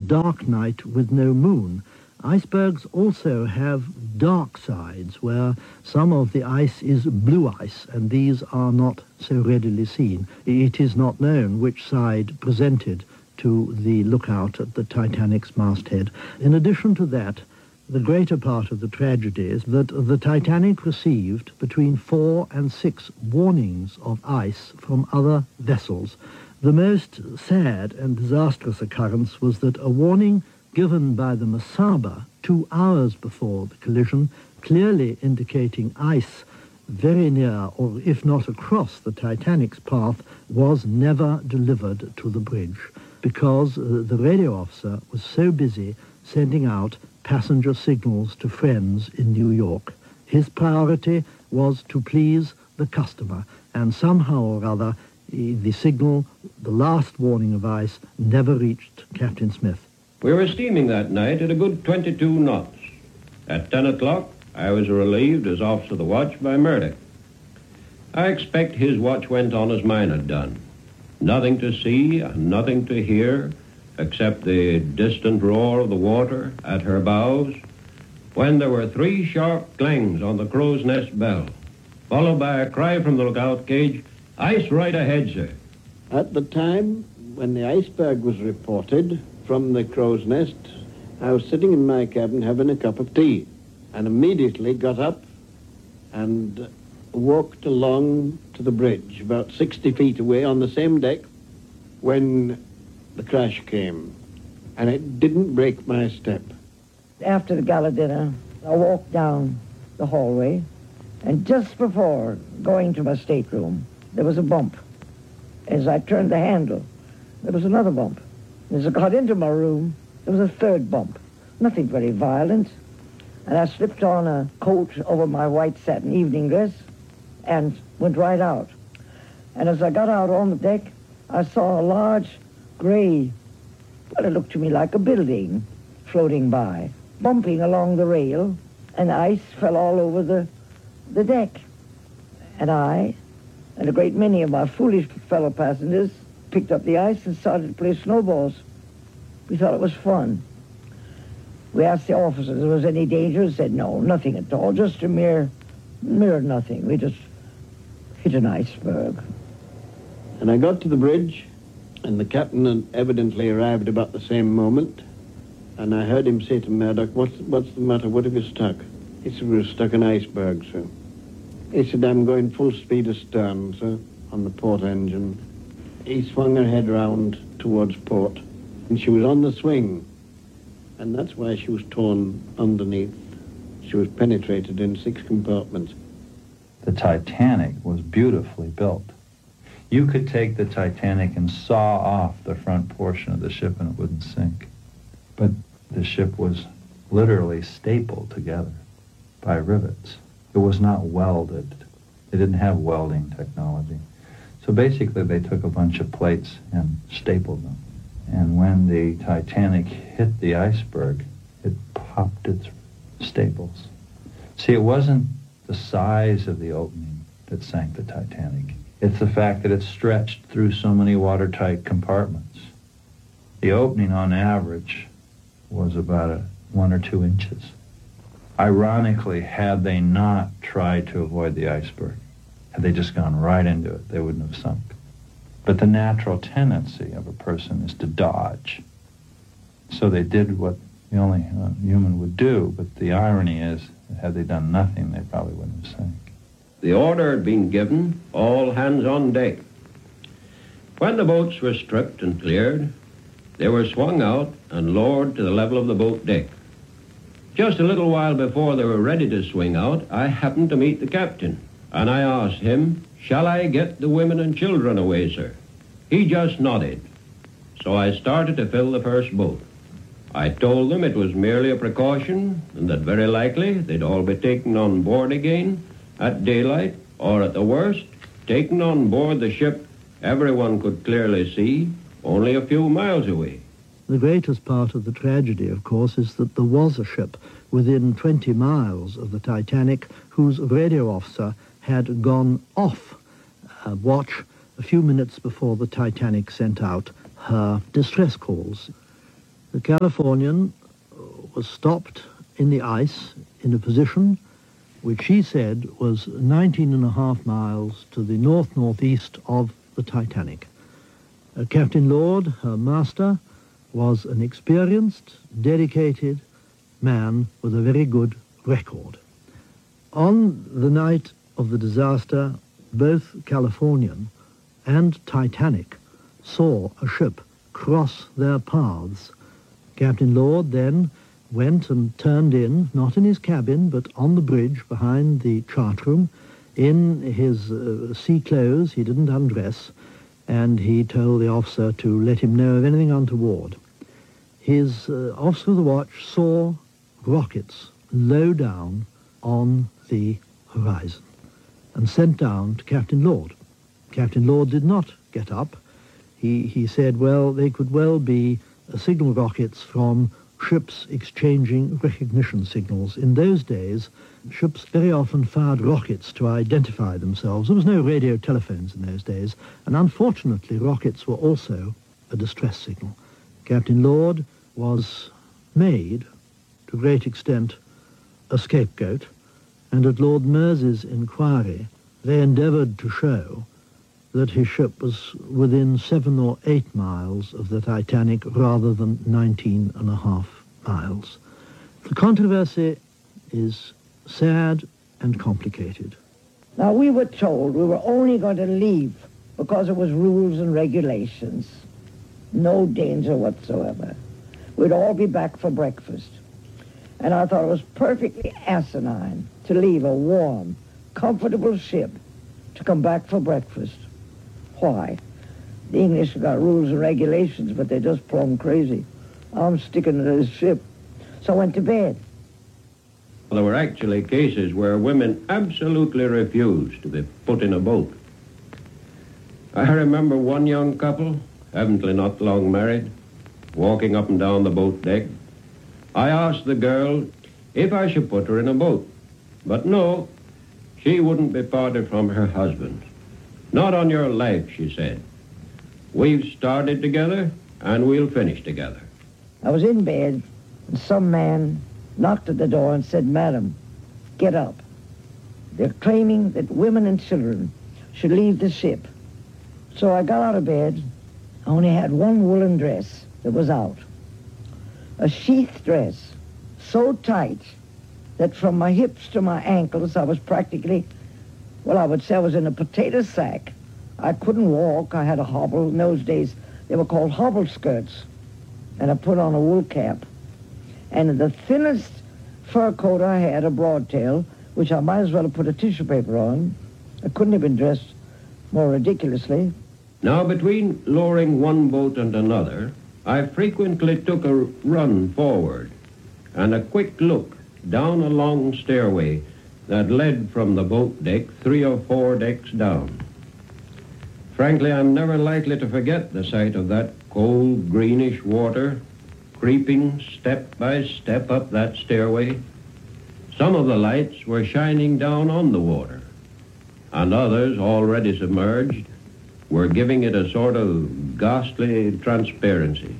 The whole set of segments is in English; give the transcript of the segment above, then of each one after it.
dark night with no moon. Icebergs also have dark sides where some of the ice is blue ice, and these are not so readily seen. It is not known which side presented to the lookout at the Titanic's masthead. In addition to that, the greater part of the tragedy is that the Titanic received between 4 and 6 warnings of ice from other vessels. The most sad and disastrous occurrence was that a warning given by the Mesaba 2 hours before the collision, clearly indicating ice very near, or if not across, the Titanic's path, was never delivered to the bridge because the radio officer was so busy sending out passenger signals to friends in New York. His priority was to please the customer, and somehow or other the signal, the last warning of ice, never reached Captain Smith. We were steaming that night at a good 22 knots. At 10 o'clock, I was relieved as officer of the watch by Murdoch. I expect his watch went on as mine had done. Nothing to see and nothing to hear except the distant roar of the water at her bows, when there were 3 sharp clangs on the crow's nest bell, followed by a cry from the lookout cage, "Ice right ahead, sir." At the time when the iceberg was reported from the crow's nest, I was sitting in my cabin having a cup of tea, and immediately got up and walked along to the bridge, about 60 feet away on the same deck, when the crash came, and it didn't break my step. After the gala dinner, I walked down the hallway, and just before going to my stateroom, there was a bump. As I turned the handle, there was another bump. As I got into my room, there was a third bump. Nothing very violent. And I slipped on a coat over my white satin evening dress and went right out. And as I got out on the deck, I saw a large gray, well, it looked to me like a building floating by, bumping along the rail, and ice fell all over the deck. And I, and a great many of my foolish fellow passengers, picked up the ice and started to play snowballs. We thought it was fun. We asked the officers if there was any danger, and said no, nothing at all, just a mere nothing. We just hit an iceberg. And I got to the bridge, and the captain had evidently arrived about the same moment, and I heard him say to Murdoch, what's the matter, what have you stuck? He said, we're stuck in iceberg, sir. He said, I'm going full speed astern, sir, on the port engine. He swung her head round towards port, and she was on the swing, and that's why she was torn underneath. She was penetrated in 6 compartments. The Titanic was beautifully built. You could take the Titanic and saw off the front portion of the ship and it wouldn't sink. But the ship was literally stapled together by rivets. It was not welded. They didn't have welding technology. So basically they took a bunch of plates and stapled them. And when the Titanic hit the iceberg, it popped its staples. See, it wasn't the size of the opening that sank the Titanic. It's the fact that it stretched through so many watertight compartments. The opening, on average, was about 1 or 2 inches. Ironically, had they not tried to avoid the iceberg, had they just gone right into it, they wouldn't have sunk. But the natural tendency of a person is to dodge. So they did what the only human would do, but the irony is, had they done nothing, they probably wouldn't have sank. The order had been given, all hands on deck. When the boats were stripped and cleared, they were swung out and lowered to the level of the boat deck. Just a little while before they were ready to swing out, I happened to meet the captain, and I asked him, "Shall I get the women and children away, sir?" He just nodded. So I started to fill the first boat. I told them it was merely a precaution, and that very likely they'd all be taken on board again at daylight, or at the worst, taken on board the ship everyone could clearly see, only a few miles away. The greatest part of the tragedy, of course, is that there was a ship within 20 miles of the Titanic whose radio officer had gone off watch a few minutes before the Titanic sent out her distress calls. The Californian was stopped in the ice in a position which she said was 19.5 miles to the north-northeast of the Titanic. Captain Lord, her master, was an experienced, dedicated man with a very good record. On the night of the disaster, both Californian and Titanic saw a ship cross their paths. Captain Lord then went and turned in, not in his cabin, but on the bridge behind the chart room, in his sea clothes. He didn't undress, and he told the officer to let him know of anything untoward. His officer of the watch saw rockets low down on the horizon and sent down to Captain Lord. Captain Lord did not get up. He said, well, they could well be signal rockets from ships exchanging recognition signals. In those days, ships very often fired rockets to identify themselves. There was no radio telephones in those days, and unfortunately rockets were also a distress signal. Captain Lord was made, to a great extent, a scapegoat, and at Lord Mersey's inquiry, they endeavoured to show that his ship was within 7 or 8 miles of the Titanic rather than 19.5 miles. The controversy is sad and complicated. Now, we were told we were only going to leave because it was rules and regulations. No danger whatsoever. We'd all be back for breakfast. And I thought it was perfectly asinine to leave a warm, comfortable ship to come back for breakfast. Why? The English have got rules and regulations, but they're just plumb crazy. I'm sticking to this ship. So I went to bed. There were actually cases where women absolutely refused to be put in a boat. I remember one young couple, evidently not long married, walking up and down the boat deck. I asked the girl if I should put her in a boat, but no, she wouldn't be parted from her husband. Not on your life, she said. We've started together, and we'll finish together. I was in bed, and some man knocked at the door and said, "Madam, get up. They're claiming that women and children should leave the ship." So I got out of bed. I only had one woolen dress that was out. A sheath dress, so tight that from my hips to my ankles I was practically, well, I would say I was in a potato sack. I couldn't walk. I had a hobble. In those days, they were called hobble skirts. And I put on a wool cap. And the thinnest fur coat I had, a broadtail, which I might as well have put a tissue paper on. I couldn't have been dressed more ridiculously. Now, between lowering one boat and another, I frequently took a run forward and a quick look down a long stairway that led from the boat deck 3 or 4 decks down. Frankly, I'm never likely to forget the sight of that cold, greenish water creeping step by step up that stairway. Some of the lights were shining down on the water, and others, already submerged, were giving it a sort of ghastly transparency.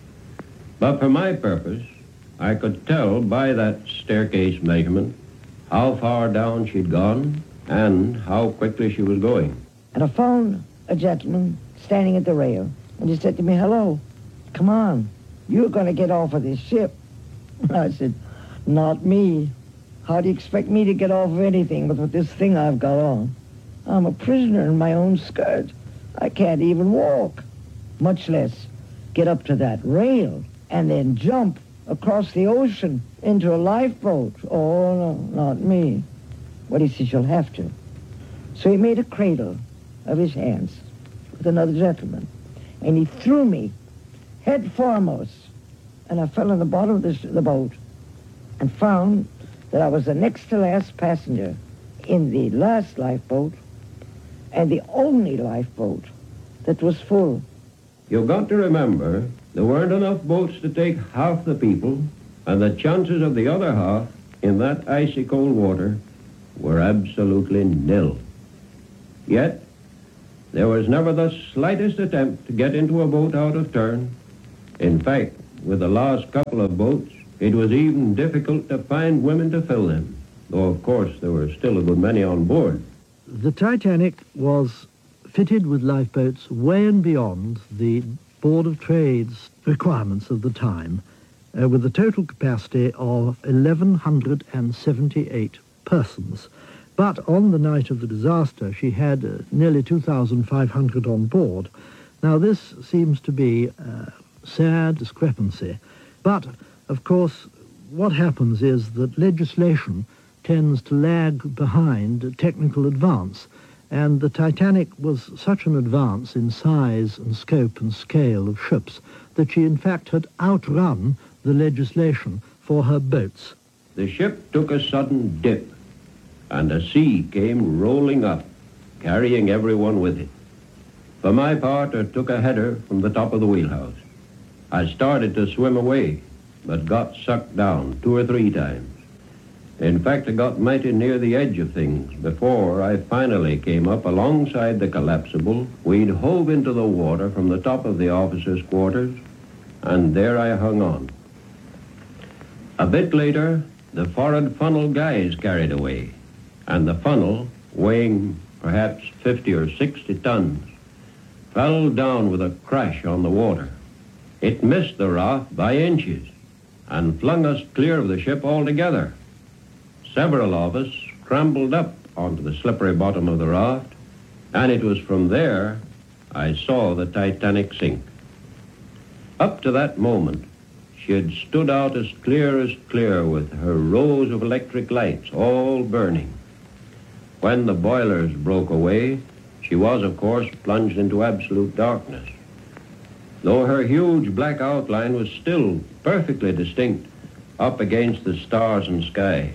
But for my purpose, I could tell by that staircase measurement how far down she'd gone and how quickly she was going. And I found a gentleman standing at the rail, and he said to me, "Hello, come on, you're going to get off of this ship." I said, "Not me. How do you expect me to get off of anything with this thing I've got on? I'm a prisoner in my own skirt. I can't even walk, much less get up to that rail and then jump across the ocean into a lifeboat. Oh, no, not me." Well, he said, "You'll have to." So he made a cradle of his hands with another gentleman, and he threw me head foremost, and I fell in the bottom of the boat and found that I was the next to last passenger in the last lifeboat and the only lifeboat that was full. You've got to remember, there weren't enough boats to take half the people, and the chances of the other half in that icy cold water were absolutely nil. Yet, there was never the slightest attempt to get into a boat out of turn. In fact, with the last couple of boats, it was even difficult to find women to fill them, though of course there were still a good many on board. The Titanic was fitted with lifeboats way and beyond the Board of Trade's requirements of the time, with a total capacity of 1,178 persons. But on the night of the disaster, she had nearly 2,500 on board. Now, this seems to be a sad discrepancy. But, of course, what happens is that legislation tends to lag behind technical advance. And the Titanic was such an advance in size and scope and scale of ships that she, in fact, had outrun the legislation for her boats. The ship took a sudden dip, and a sea came rolling up, carrying everyone with it. For my part, I took a header from the top of the wheelhouse. I started to swim away, but got sucked down 2 or 3 times. In fact, I got mighty near the edge of things before I finally came up alongside the collapsible. We'd hove into the water from the top of the officers' quarters, and there I hung on. A bit later, the forward funnel guys carried away, and the funnel, weighing perhaps 50 or 60 tons, fell down with a crash on the water. It missed the raft by inches and flung us clear of the ship altogether. Several of us scrambled up onto the slippery bottom of the raft, and it was from there I saw the Titanic sink. Up to that moment, she had stood out as clear with her rows of electric lights all burning. When the boilers broke away, she was, of course, plunged into absolute darkness, though her huge black outline was still perfectly distinct up against the stars and sky.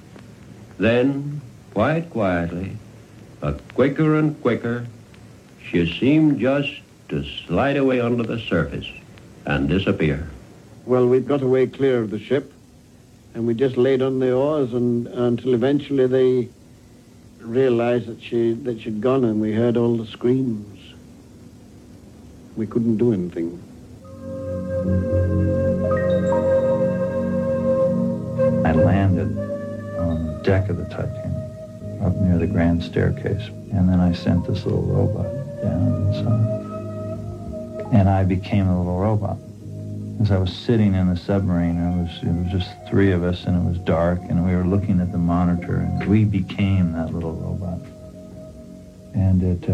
Then, quite quietly, but quicker and quicker, she seemed just to slide away under the surface and disappear. Well, we'd got away clear of the ship, and we just laid on the oars until eventually they realized that she'd gone, and we heard all the screams. We couldn't do anything. I landed on the deck of the Titanic, up near the grand staircase, and then I sent this little robot down inside. And I became a little robot. As I was sitting in the submarine, it was just 3 of us, and it was dark, and we were looking at the monitor, and we became that little robot. And it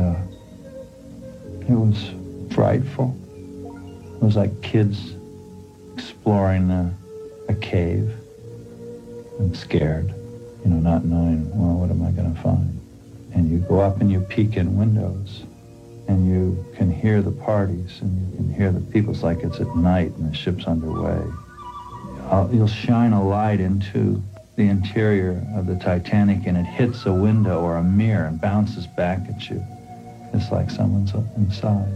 was frightful. It was like kids exploring a cave and scared, not knowing, well, what am I going to find? And you go up and you peek in windows, and you can hear the parties, and you can hear the people. It's like it's at night and the ship's underway. You'll shine a light into the interior of the Titanic, and it hits a window or a mirror and bounces back at you. It's like someone's inside.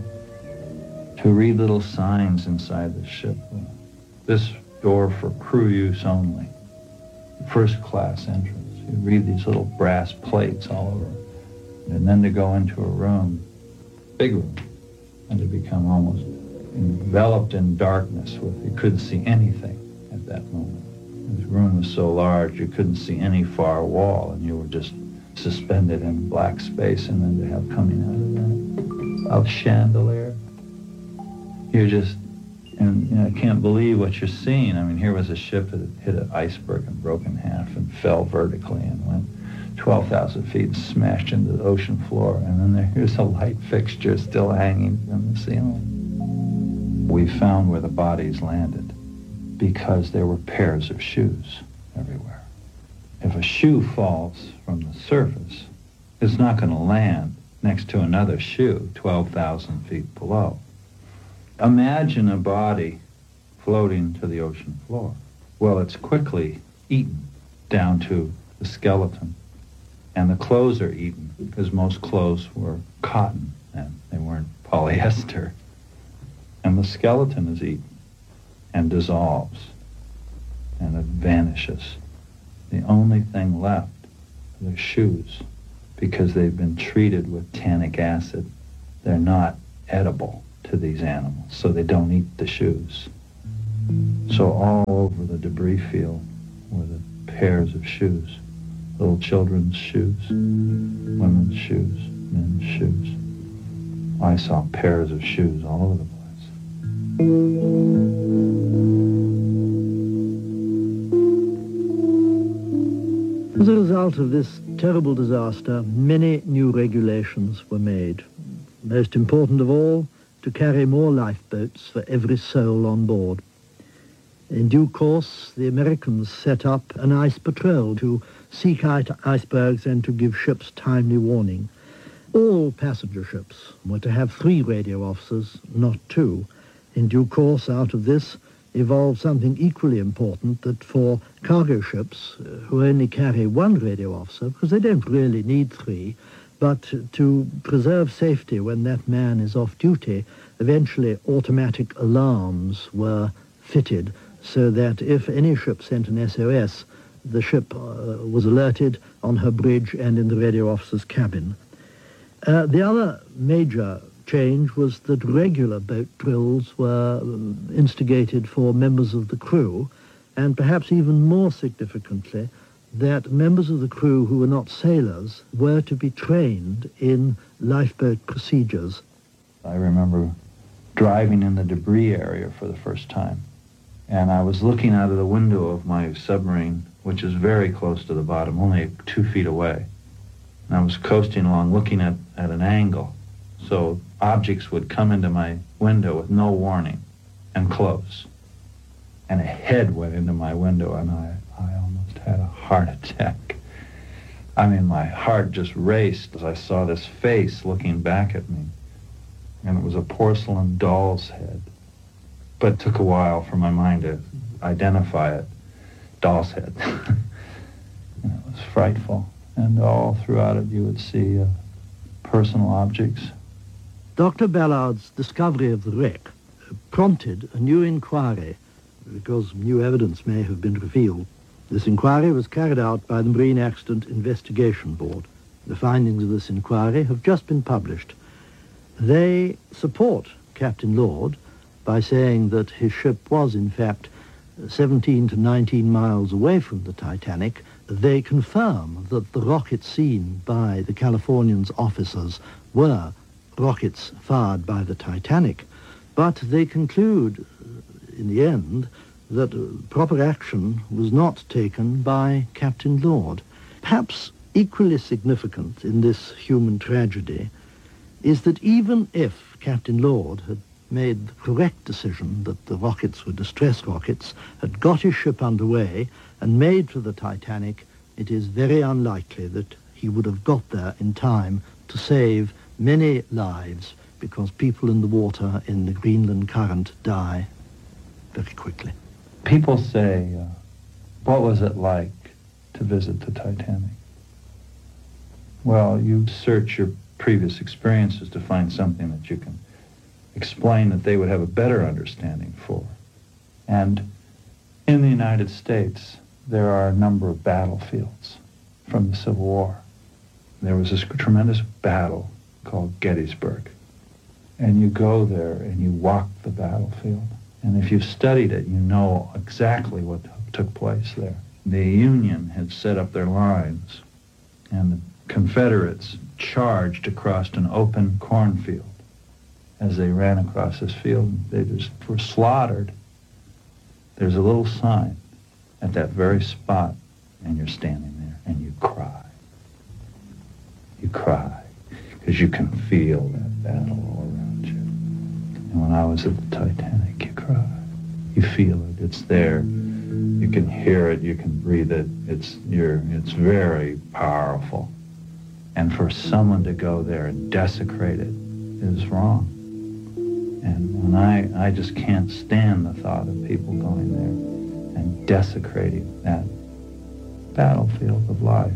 To read little signs inside the ship. This door for crew use only. First class entrance. You read these little brass plates all over. And then to go into a room, big room, and to become almost enveloped in darkness where you couldn't see anything at that moment. The room was so large you couldn't see any far wall, and you were just suspended in black space, and then to have coming out of that, a chandelier. You're just, and I can't believe what you're seeing. I mean, here was a ship that had hit an iceberg and broke in half and fell vertically and went 12,000 feet and smashed into the ocean floor. And then here's a light fixture still hanging from the ceiling. We found where the bodies landed because there were pairs of shoes everywhere. If a shoe falls from the surface, it's not going to land next to another shoe 12,000 feet below. Imagine a body floating to the ocean floor. Well, it's quickly eaten down to the skeleton. And the clothes are eaten because most clothes were cotton and they weren't polyester. And the skeleton is eaten and dissolves and it vanishes. The only thing left are their shoes because they've been treated with tannic acid. They're not edible to these animals, so they don't eat the shoes. So all over the debris field were the pairs of shoes. Little children's shoes, women's shoes, men's shoes. I saw pairs of shoes all over the place. As a result of this terrible disaster, many new regulations were made. Most important of all, to carry more lifeboats for every soul on board. In due course, the Americans set up an ice patrol to seek out icebergs and to give ships timely warning. All passenger ships were to have 3 radio officers, not 2. In due course, out of this evolved something equally important, that for cargo ships, who only carry 1 radio officer, because they don't really need 3, but to preserve safety when that man is off duty, eventually automatic alarms were fitted so that if any ship sent an SOS, the ship was alerted on her bridge and in the radio officer's cabin. The other major change was that regular boat drills were instigated for members of the crew, and perhaps even more significantly, that members of the crew who were not sailors were to be trained in lifeboat procedures. I remember driving in the debris area for the first time, and I was looking out of the window of my submarine, which is very close to the bottom, only 2 feet away. And I was coasting along looking at an angle, so objects would come into my window with no warning and close. And a head went into my window, and I almost had a heart attack. I mean, my heart just raced as I saw this face looking back at me. And it was a porcelain doll's head. But it took a while for my mind to identify it. Doll's head. And it was frightful. And all throughout it you would see personal objects. Dr. Ballard's discovery of the wreck prompted a new inquiry, because new evidence may have been revealed. This inquiry was carried out by the Marine Accident Investigation Board. The findings of this inquiry have just been published. They support Captain Lord by saying that his ship was, in fact, 17 to 19 miles away from the Titanic. They confirm that the rockets seen by the Californians' officers were rockets fired by the Titanic, but they conclude, in the end, that proper action was not taken by Captain Lord. Perhaps equally significant in this human tragedy is that even if Captain Lord had made the correct decision that the rockets were distress rockets, had got his ship underway and made for the Titanic, it is very unlikely that he would have got there in time to save many lives, because people in the water in the Greenland current die very quickly. People say, what was it like to visit the Titanic? Well, you search your previous experiences to find something that you can explain that they would have a better understanding for. And in the United States, there are a number of battlefields from the Civil War. There was this tremendous battle called Gettysburg. And you go there and you walk the battlefield. And if you've studied it, you know exactly what took place there. The Union had set up their lines, and the Confederates charged across an open cornfield. As they ran across this field, they just were slaughtered. There's a little sign at that very spot, and you're standing there, and you cry. You cry, because you can feel that battle all around you. And when I was at the Titanic, you cry. You feel it. It's there. You can hear it. You can breathe it. It's very powerful. And for someone to go there and desecrate it is wrong. And I just can't stand the thought of people going there and desecrating that battlefield of life.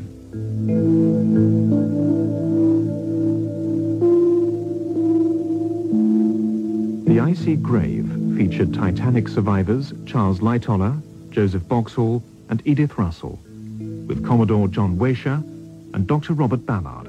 The Icy Grave featured Titanic survivors Charles Lightoller, Joseph Boxhall and Edith Russell, with Commodore John Waysher and Dr. Robert Ballard.